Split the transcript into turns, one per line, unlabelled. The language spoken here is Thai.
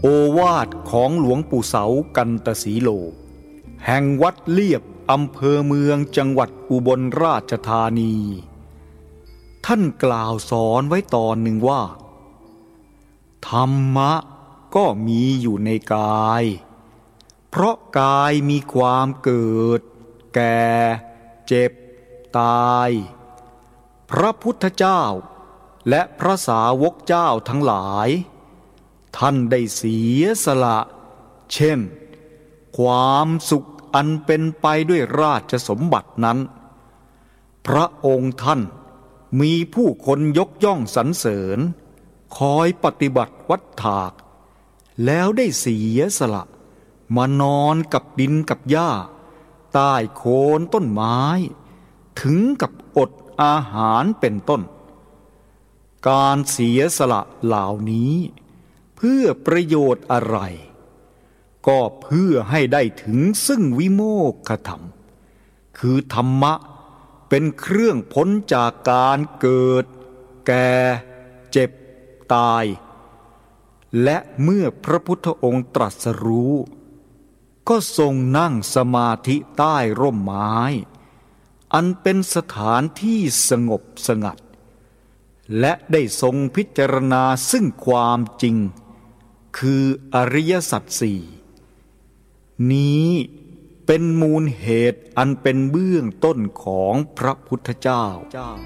โอวาทของหลวงปู่เสากันตสีโลแห่งวัดเลียบอำเภอเมืองจังหวัดอุบลราชธานีท่านกล่าวสอนไว้ตอนหนึ่งว่าธรรมะก็มีอยู่ในกายเพราะกายมีความเกิดแก่เจ็บตายพระพุทธเจ้าและพระสาวกเจ้าทั้งหลายท่านได้เสียสละเช่นความสุขอันเป็นไปด้วยราชสมบัตินั้นพระองค์ท่านมีผู้คนยกย่องสรรเสริญคอยปฏิบัติวัฏฏากแล้วได้เสียสละมานอนกับดินกับหญ้าใต้โคนต้นไม้ถึงกับอดอาหารเป็นต้นการเสียสละเหล่านี้เพื่อประโยชน์อะไรก็เพื่อให้ได้ถึงซึ่งวิโมกขธรรมคือธรรมะเป็นเครื่องพ้นจากการเกิดแก่เจ็บตายและเมื่อพระพุทธองค์ตรัสรู้ก็ทรงนั่งสมาธิใต้ร่มไม้อันเป็นสถานที่สงบสงัดและได้ทรงพิจารณาซึ่งความจริงคืออริยสัจสี่นี้เป็นมูลเหตุอันเป็นเบื้องต้นของพระพุทธเจ้า